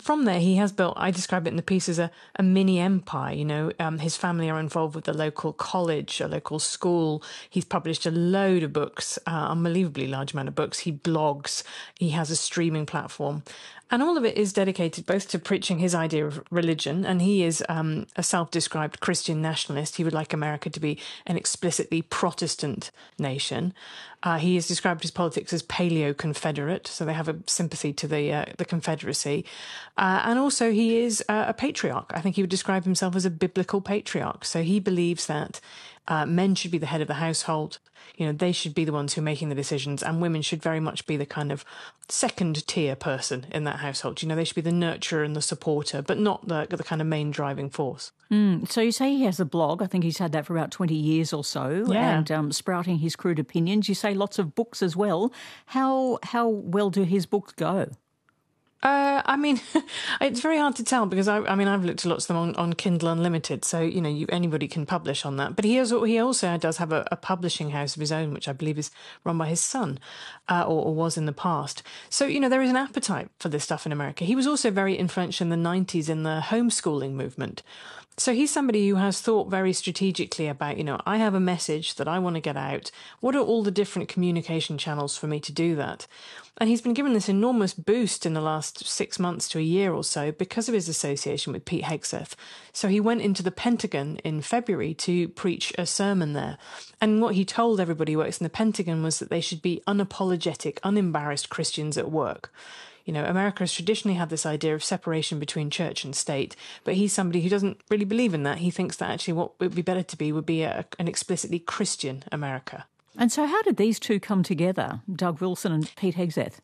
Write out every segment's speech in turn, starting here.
from there, he has built, I describe it in the piece as a mini empire. His family are involved with the local college, a local school. He's published a load of books, unbelievably large amount of books. He blogs. He has a streaming platform. And all of it is dedicated both to preaching his idea of religion, and he is a self-described Christian nationalist. He would like America to be an explicitly Protestant nation. He has described his politics as paleo-Confederate, so they have a sympathy to the Confederacy. And also he is a patriarch. I think he would describe himself as a biblical patriarch. So he believes that men should be the head of the household. They should be the ones who are making the decisions, and women should very much be the kind of second tier person in that household. They should be the nurturer and the supporter, but not the kind of main driving force. So you say he has a blog. I think he's had that for about 20 years or so, yeah. And sprouting his crude opinions. You say lots of books as well. How well do his books go? It's very hard to tell because I've looked at lots of them on Kindle Unlimited, so anybody can publish on that. But he also does have a publishing house of his own, which I believe is run by his son, or was in the past. So there is an appetite for this stuff in America. He was also very influential in the 90s in the homeschooling movement. So he's somebody who has thought very strategically about, I have a message that I want to get out. What are all the different communication channels for me to do that? And he's been given this enormous boost in the last 6 months to a year or so because of his association with Pete Hegseth. So he went into the Pentagon in February to preach a sermon there. And what he told everybody who works in the Pentagon was that they should be unapologetic, unembarrassed Christians at work. America has traditionally had this idea of separation between church and state, but he's somebody who doesn't really believe in that. He thinks that actually what would be better to be would be an explicitly Christian America. And so how did these two come together, Doug Wilson and Pete Hegseth?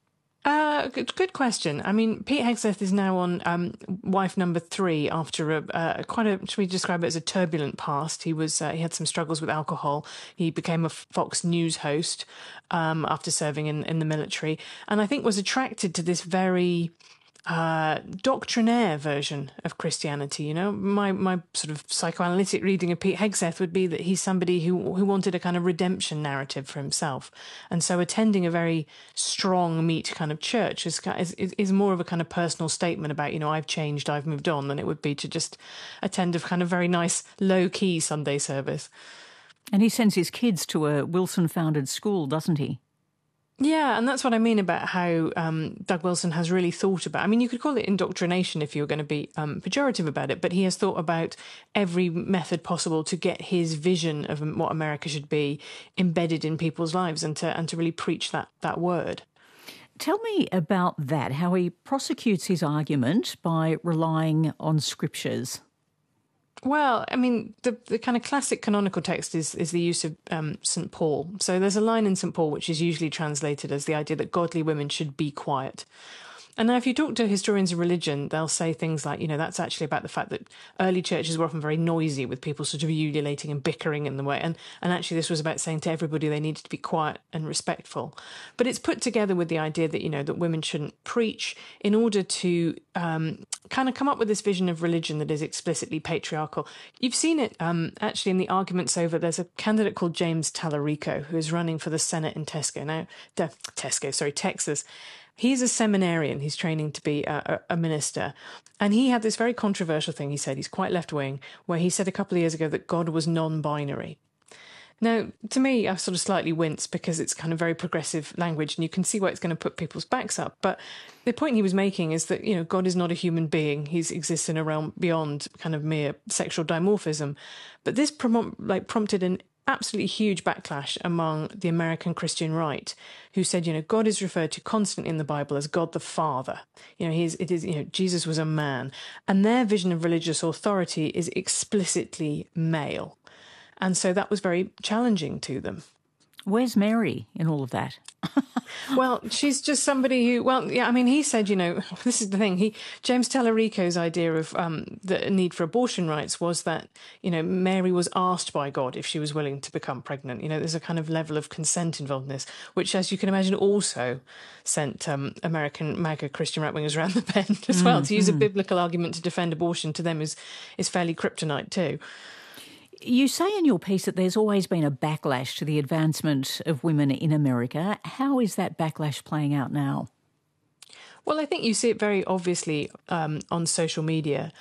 Good question. Pete Hegseth is now on wife number 3 after should we describe it as a turbulent past? He had some struggles with alcohol. He became a Fox News host after serving in the military, and I think was attracted to this very doctrinaire version of Christianity. My sort of psychoanalytic reading of Pete Hegseth would be that he's somebody who wanted a kind of redemption narrative for himself, and so attending a very strong meat kind of church is more of a kind of personal statement about I've changed, I've moved on, than it would be to just attend a kind of very nice low key Sunday service. And he sends his kids to a Wilson founded school, doesn't he? Yeah, and that's what I mean about how Doug Wilson has really thought about. You could call it indoctrination if you were going to be pejorative about it, but he has thought about every method possible to get his vision of what America should be embedded in people's lives and to really preach that word. Tell me about that, how he prosecutes his argument by relying on scriptures. Well, the kind of classic canonical text is the use of St. Paul. So there's a line in St. Paul which is usually translated as the idea that godly women should be quiet. And now if you talk to historians of religion, they'll say things like, that's actually about the fact that early churches were often very noisy with people sort of ululating and bickering in the way. And actually this was about saying to everybody they needed to be quiet and respectful. But it's put together with the idea that, that women shouldn't preach in order to kind of come up with this vision of religion that is explicitly patriarchal. You've seen it actually in the arguments over, there's a candidate called James Tallarico who is running for the Senate in Texas. He's a seminarian. He's training to be a minister. And he had this very controversial thing he said. He's quite left-wing, where he said a couple of years ago that God was non-binary. Now, to me, I sort of slightly wince because it's kind of very progressive language and you can see why it's going to put people's backs up. But the point he was making is that, God is not a human being. He exists in a realm beyond kind of mere sexual dimorphism. But this prompted an absolutely huge backlash among the American Christian right, who said, God is referred to constantly in the Bible as God the Father. Jesus was a man, and their vision of religious authority is explicitly male. And so that was very challenging to them. Where's Mary in all of that? Well, she's just somebody who, he said, this is the thing. James Tallarico's idea of the need for abortion rights was that, Mary was asked by God if she was willing to become pregnant. There's a kind of level of consent involved in this, which, as you can imagine, also sent American MAGA Christian right-wingers around the bend as well. To use a biblical argument to defend abortion to them is fairly kryptonite too. You say in your piece that there's always been a backlash to the advancement of women in America. How is that backlash playing out now? Well, I think you see it very obviously on social media.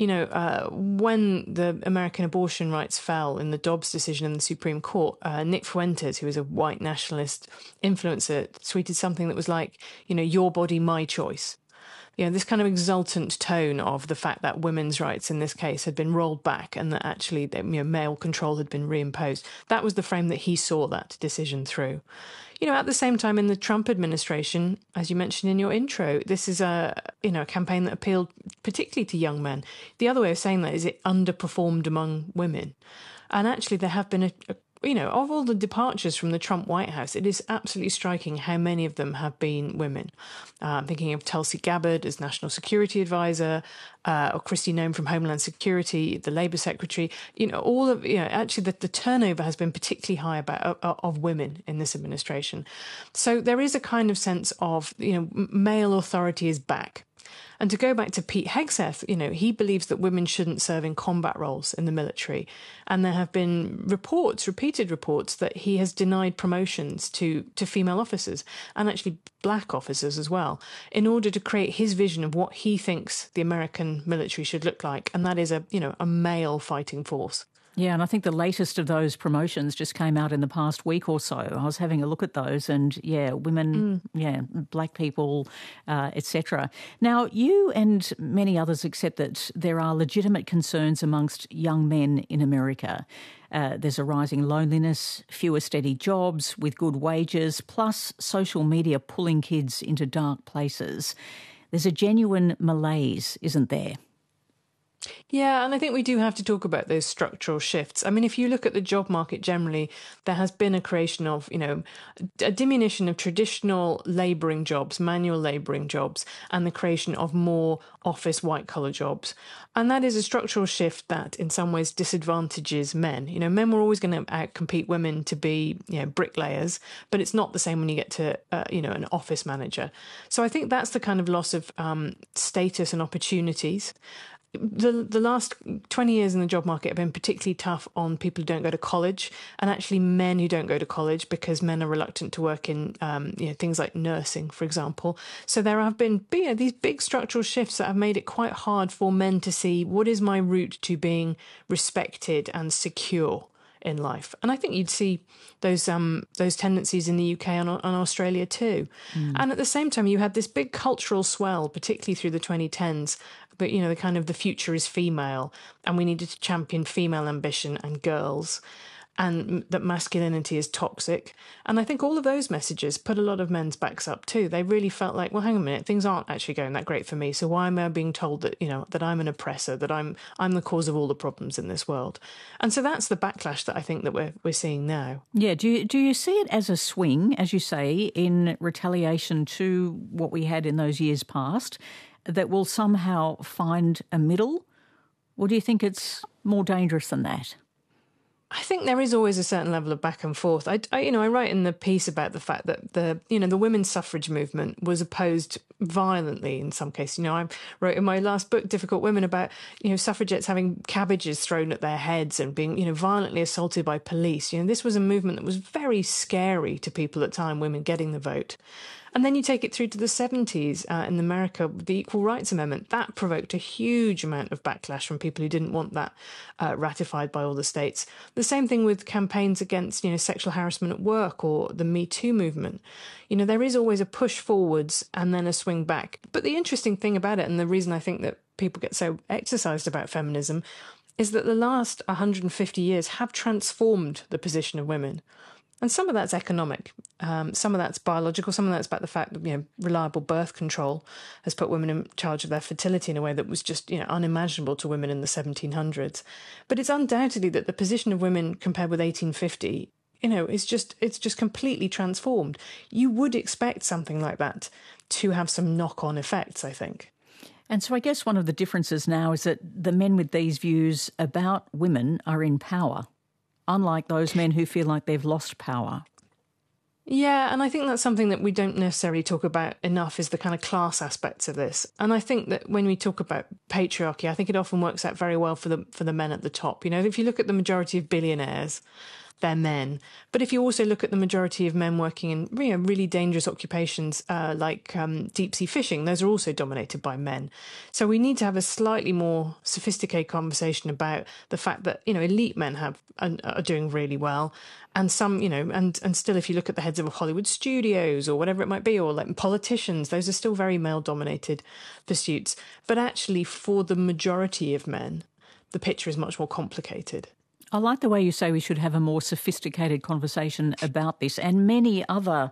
When the American abortion rights fell in the Dobbs decision in the Supreme Court, Nick Fuentes, who was a white nationalist influencer, tweeted something that was like, your body, my choice. This kind of exultant tone of the fact that women's rights in this case had been rolled back and that actually male control had been reimposed. That was the frame that he saw that decision through. At the same time, in the Trump administration, as you mentioned in your intro, this is a campaign that appealed particularly to young men. The other way of saying that is it underperformed among women. And actually, there have been of all the departures from the Trump White House, it is absolutely striking how many of them have been women. I'm thinking of Tulsi Gabbard as National Security Advisor, or Kristi Noem from Homeland Security, the Labour Secretary. Actually the turnover has been particularly high of women in this administration. So there is a kind of sense of, male authority is back. And to go back to Pete Hegseth, he believes that women shouldn't serve in combat roles in the military. And there have been repeated reports, that he has denied promotions to female officers and actually black officers as well, in order to create his vision of what he thinks the American military should look like. And that is a male fighting force. Yeah, and I think the latest of those promotions just came out in the past week or so. I was having a look at those and, women, black people, etc. Now, you and many others accept that there are legitimate concerns amongst young men in America. There's a rising loneliness, fewer steady jobs with good wages, plus social media pulling kids into dark places. There's a genuine malaise, isn't there? Yeah, and I think we do have to talk about those structural shifts. I mean, if you look at the job market generally, there has been a creation of, a diminution of traditional labouring jobs, manual labouring jobs, and the creation of more office white-collar jobs. And that is a structural shift that in some ways disadvantages men. Men were always going to outcompete women to be, bricklayers, but it's not the same when you get to, an office manager. So I think that's the kind of loss of status and opportunities. The last 20 years in the job market have been particularly tough on people who don't go to college, and actually men who don't go to college, because men are reluctant to work in things like nursing, for example. So there have been these big structural shifts that have made it quite hard for men to see what is my route to being respected and secure in life. And I think you'd see those tendencies in the UK and Australia too. And at the same time, you had this big cultural swell, particularly through the 2010s, but the kind of the future is female, and we needed to champion female ambition and girls, and that masculinity is toxic. And I think all of those messages put a lot of men's backs up too. They really felt like, well, hang on a minute, things aren't actually going that great for me. So why am I being told that, that I'm an oppressor, that I'm the cause of all the problems in this world? And so that's the backlash that I think that we're seeing now. Yeah. Do you see it as a swing, as you say, in retaliation to what we had in those years past, that will somehow find a middle? Or do you think it's more dangerous than that? I think there is always a certain level of back and forth. I write in the piece about the fact that the women's suffrage movement was opposed violently in some cases. I wrote in my last book, Difficult Women, about suffragettes having cabbages thrown at their heads and being violently assaulted by police. This was a movement that was very scary to people at the time, women getting the vote. And then you take it through to the 70s in America, the Equal Rights Amendment. That provoked a huge amount of backlash from people who didn't want that ratified by all the states. The same thing with campaigns against, sexual harassment at work or the Me Too movement. There is always a push forwards and then a swing back. But the interesting thing about it, and the reason I think that people get so exercised about feminism, is that the last 150 years have transformed the position of women. And some of that's economic, some of that's biological, some of that's about the fact that, reliable birth control has put women in charge of their fertility in a way that was just, unimaginable to women in the 1700s. But it's undoubtedly that the position of women compared with 1850, it's just completely transformed. You would expect something like that to have some knock-on effects, I think. And so I guess one of the differences now is that the men with these views about women are in power, unlike those men who feel like they've lost power. Yeah, and I think that's something that we don't necessarily talk about enough, is the kind of class aspects of this. And I think that when we talk about patriarchy, I think it often works out very well for the men at the top. If you look at the majority of billionaires, they're men. But if you also look at the majority of men working in really dangerous occupations like deep sea fishing, those are also dominated by men. So we need to have a slightly more sophisticated conversation about the fact that elite men are doing really well, and some and still, if you look at the heads of Hollywood studios or whatever it might be, or like politicians, those are still very male dominated pursuits. But actually, for the majority of men, the picture is much more complicated. I like the way you say we should have a more sophisticated conversation about this and many other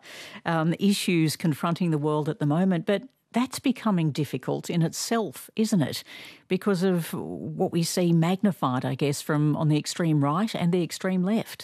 issues confronting the world at the moment, but that's becoming difficult in itself, isn't it? Because of what we see magnified, I guess, from on the extreme right and the extreme left.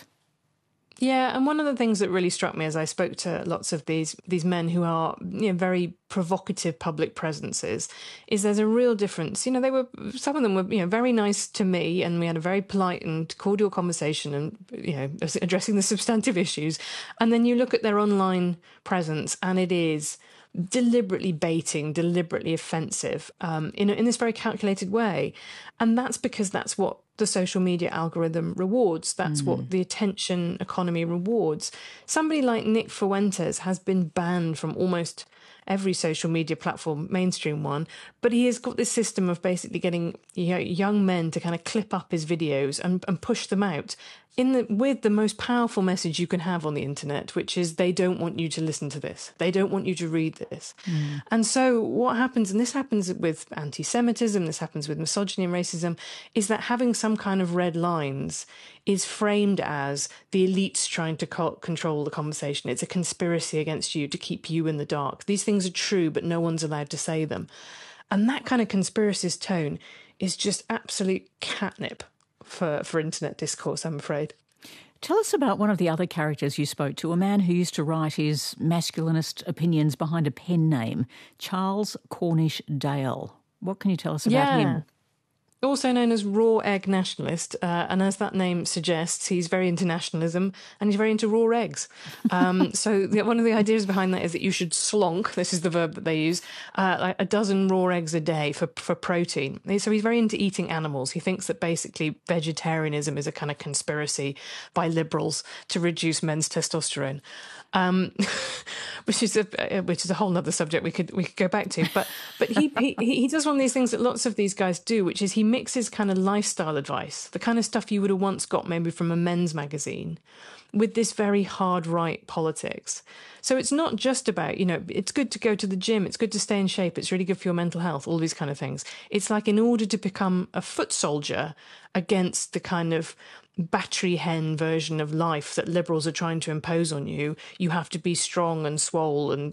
Yeah, and one of the things that really struck me as I spoke to lots of these men who are very provocative public presences is there's a real difference. Some of them were very nice to me, and we had a very polite and cordial conversation, and addressing the substantive issues. And then you look at their online presence, and it is deliberately baiting, deliberately offensive, in this very calculated way. And that's because that's what the social media algorithm rewards. That's what the attention economy rewards. Somebody like Nick Fuentes has been banned from almost every social media platform, mainstream one, but he has got this system of basically getting young men to kind of clip up his videos and push them out with the most powerful message you can have on the internet, which is they don't want you to listen to this. They don't want you to read this. And so what happens, and this happens with anti-Semitism, this happens with misogyny and racism, is that having some kind of red lines is framed as the elites trying to control the conversation. It's a conspiracy against you to keep you in the dark. These things are true, but no one's allowed to say them. And that kind of conspiracist tone is just absolute catnip for internet discourse, I'm afraid. Tell us about one of the other characters you spoke to, a man who used to write his masculinist opinions behind a pen name, Charles Cornish Dale. What can you tell us about him? Also known as Raw Egg Nationalist, and as that name suggests, he's very into nationalism and he's very into raw eggs. So one of the ideas behind that is that you should slonk, this is the verb that they use, like a dozen raw eggs a day for protein. So he's very into eating animals. He thinks that basically vegetarianism is a kind of conspiracy by liberals to reduce men's testosterone. Which is a whole other subject we could go back to. But he does one of these things that lots of these guys do, which is he mixes kind of lifestyle advice, the kind of stuff you would have once got maybe from a men's magazine, with this very hard right politics. So it's not just about, it's good to go to the gym, it's good to stay in shape, it's really good for your mental health, all these kind of things. It's like in order to become a foot soldier against the kind of battery hen version of life that liberals are trying to impose on you, you have to be strong and swole and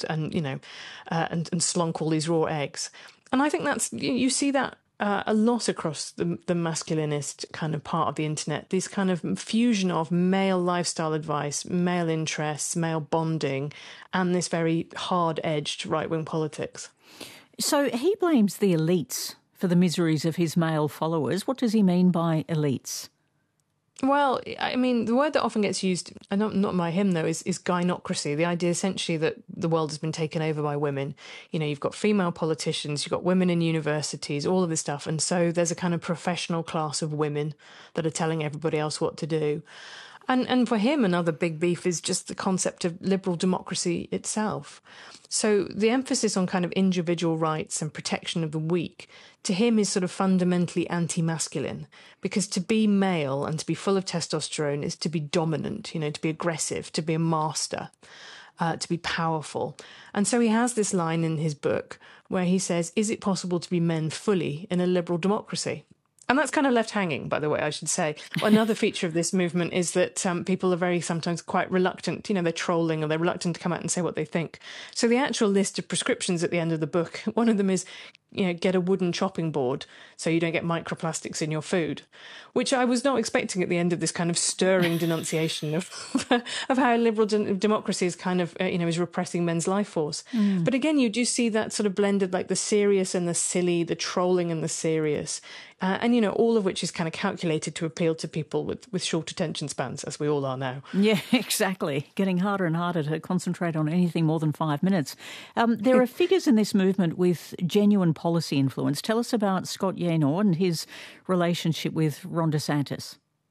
slunk all these raw eggs. And I think that's, you see that a lot across the masculinist kind of part of the internet, this kind of fusion of male lifestyle advice, male interests, male bonding, and this very hard-edged right-wing politics. So he blames the elites for the miseries of his male followers. What does he mean by elites? Well, I mean, the word that often gets used, and not by him though, is gynocracy. The idea essentially that the world has been taken over by women. You've got female politicians, you've got women in universities, all of this stuff. And so there's a kind of professional class of women that are telling everybody else what to do. And for him, another big beef is just the concept of liberal democracy itself. So the emphasis on kind of individual rights and protection of the weak, to him, is sort of fundamentally anti-masculine, because to be male and to be full of testosterone is to be dominant, to be aggressive, to be a master, to be powerful. And so he has this line in his book where he says, is it possible to be men fully in a liberal democracy? And that's kind of left hanging, by the way, I should say. Another feature of this movement is that people are very sometimes quite reluctant, they're trolling or they're reluctant to come out and say what they think. So the actual list of prescriptions at the end of the book, one of them is, get a wooden chopping board so you don't get microplastics in your food, which I was not expecting at the end of this kind of stirring denunciation of how liberal democracy is kind of, is repressing men's life force. But again, you do see that sort of blended, like the serious and the silly, the trolling and the serious. And, all of which is kind of calculated to appeal to people with short attention spans, as we all are now. Yeah, exactly. Getting harder and harder to concentrate on anything more than 5 minutes. There are figures in this movement with genuine policy influence. Tell us about Scott Yaynor and his relationship with Ron DeSantis.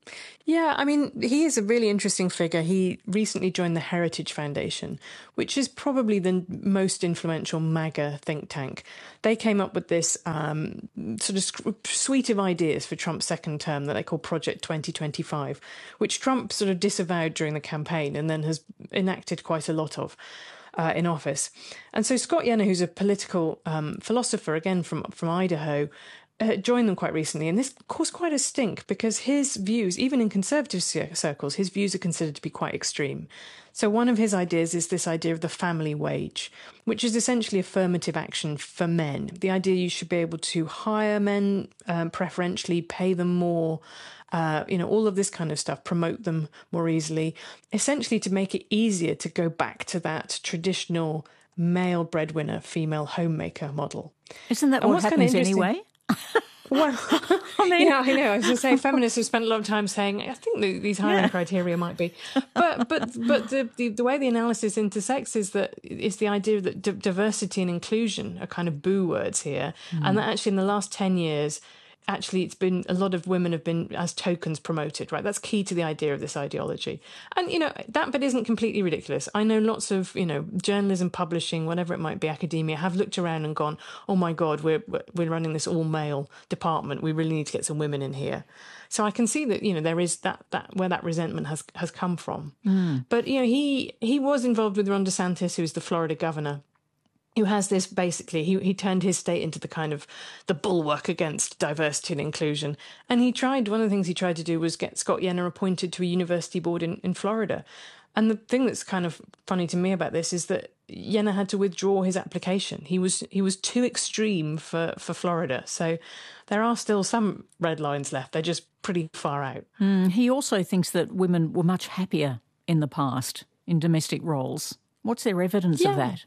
Yeah, I mean, he is a really interesting figure. He recently joined the Heritage Foundation, which is probably the most influential MAGA think tank. They came up with this sort of suite of ideas for Trump's second term that they call Project 2025, which Trump sort of disavowed during the campaign and then has enacted quite a lot of. In office. And so Scott Yenor, who's a political philosopher, again from Idaho, joined them quite recently. And this caused quite a stink because his views, even in conservative circles, his views are considered to be quite extreme. So one of his ideas is this idea of the family wage, which is essentially affirmative action for men. The idea you should be able to hire men preferentially, pay them more, all of this kind of stuff, promote them more easily, essentially to make it easier to go back to that traditional male breadwinner, female homemaker model. Isn't that what happens anyway? Well, I mean, yeah, I know. I was going to say, feminists have spent a lot of time saying, I think these hiring criteria might be, but the way the analysis intersects is the idea that diversity and inclusion are kind of boo words here, and that actually in the last 10 years. Actually, it's been a lot of women have been as tokens promoted, right? That's key to the idea of this ideology. And, that bit isn't completely ridiculous. I know lots of, journalism, publishing, whatever it might be, academia, have looked around and gone, oh my God, we're running this all male department. We really need to get some women in here. So I can see that, there is that where that resentment has come from. But, he was involved with Ron DeSantis, who is the Florida governor, who has this basically, he turned his state into the kind of the bulwark against diversity and inclusion. And one of the things he tried to do was get Scott Yenor appointed to a university board in Florida. And the thing that's kind of funny to me about this is that Yenor had to withdraw his application. He was too extreme for Florida. So there are still some red lines left. They're just pretty far out. He also thinks that women were much happier in the past in domestic roles. What's their evidence of that?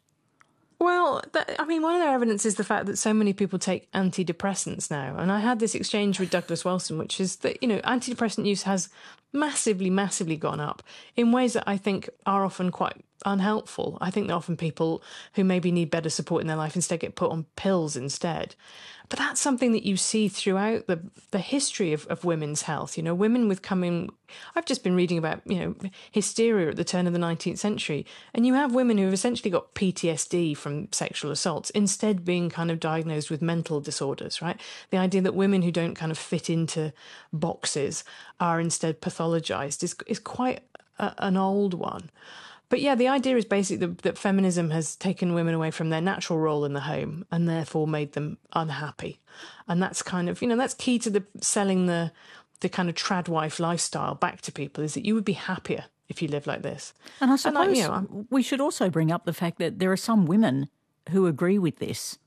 Well, one of their evidence is the fact that so many people take antidepressants now. And I had this exchange with Douglas Wilson, which is that, antidepressant use has massively, massively gone up in ways that I think are often quite unhelpful. I think that often people who maybe need better support in their life instead get put on pills instead. But that's something that you see throughout the history of women's health. Women I've just been reading about, hysteria at the turn of the 19th century. And you have women who have essentially got PTSD from sexual assaults instead being kind of diagnosed with mental disorders, right? The idea that women who don't kind of fit into boxes are instead pathologized is quite an old one. But yeah, the idea is basically that feminism has taken women away from their natural role in the home and therefore made them unhappy. And that's kind of, that's key to selling the kind of tradwife lifestyle back to people, is that you would be happier if you live like this. And I suppose we should also bring up the fact that there are some women who agree with this.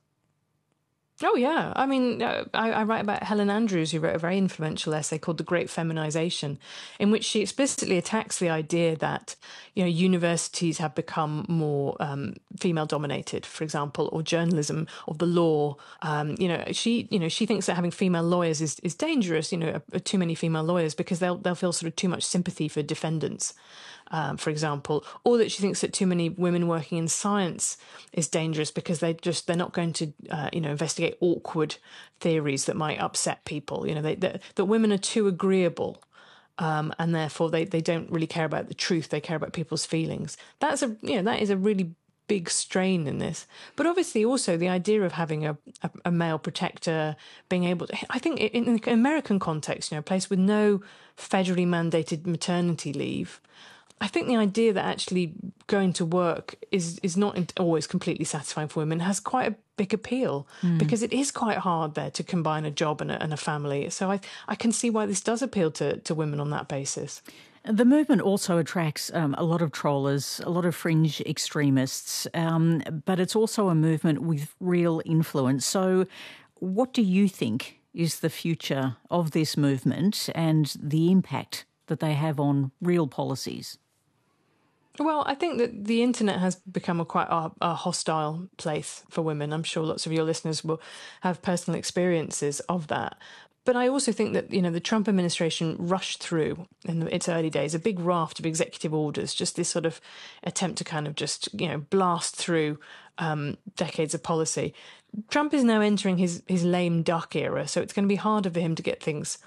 Oh, yeah. I write about Helen Andrews, who wrote a very influential essay called The Great Feminization, in which she explicitly attacks the idea that, universities have become more female-dominated, for example, or journalism or the law. She thinks that having female lawyers is dangerous, too many female lawyers, because they'll feel sort of too much sympathy for defendants. For example, or that she thinks that too many women working in science is dangerous because they're not going to, investigate awkward theories that might upset people. That women are too agreeable, and therefore they don't really care about the truth. They care about people's feelings. That is a really big strain in this. But obviously also the idea of having a male protector, being able to, I think in an American context, a place with no federally mandated maternity leave, I think the idea that actually going to work is not always completely satisfying for women has quite a big appeal, because it is quite hard there to combine a job and a family. So I can see why this does appeal to women on that basis. The movement also attracts a lot of trollers, a lot of fringe extremists, but it's also a movement with real influence. So what do you think is the future of this movement and the impact that they have on real policies? Well, I think that the internet has become quite a hostile place for women. I'm sure lots of your listeners will have personal experiences of that. But I also think that, the Trump administration rushed through in its early days a big raft of executive orders, just this sort of attempt to kind of just, blast through decades of policy. Trump is now entering his lame duck era, so it's going to be harder for him to get things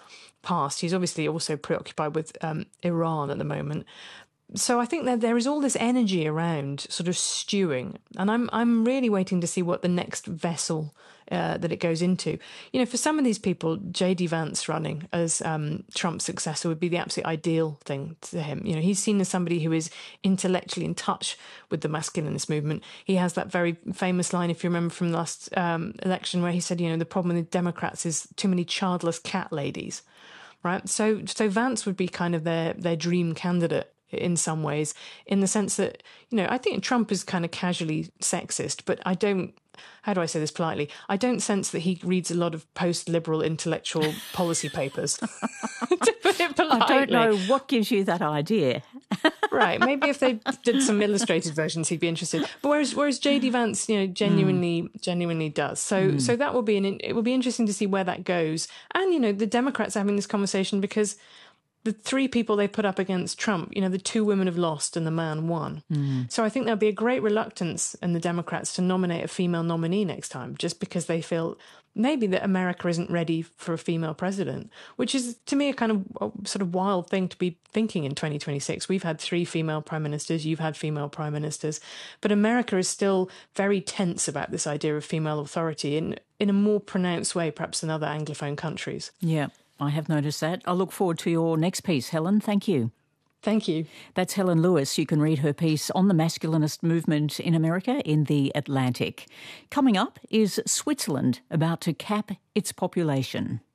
past. He's obviously also preoccupied with Iran at the moment. So I think that there is all this energy around sort of stewing, and I'm really waiting to see what the next vessel that it goes into. For some of these people, J.D. Vance running as Trump's successor would be the absolute ideal thing to him. He's seen as somebody who is intellectually in touch with the masculinist movement. He has that very famous line, if you remember from the last election, where he said, the problem with Democrats is too many childless cat ladies, right? So Vance would be kind of their dream candidate in some ways, in the sense that, I think Trump is kind of casually sexist, but I don't, how do I say this politely? I don't sense that he reads a lot of post-liberal intellectual policy papers, to put it politely. I don't know what gives you that idea. Right, maybe if they did some illustrated versions, he'd be interested. But whereas J.D. Vance, genuinely does. So that will be it will be interesting to see where that goes. And the Democrats are having this conversation because the three people they put up against Trump, the two women have lost and the man won. So I think there'll be a great reluctance in the Democrats to nominate a female nominee next time, just because they feel maybe that America isn't ready for a female president, which is, to me, a kind of sort of wild thing to be thinking in 2026. We've had 3 female prime ministers, you've had female prime ministers, but America is still very tense about this idea of female authority in a more pronounced way, perhaps, than other Anglophone countries. Yeah. I have noticed that. I look forward to your next piece, Helen. Thank you. Thank you. That's Helen Lewis. You can read her piece on the masculinist movement in America in The Atlantic. Coming up is Switzerland about to cap its population.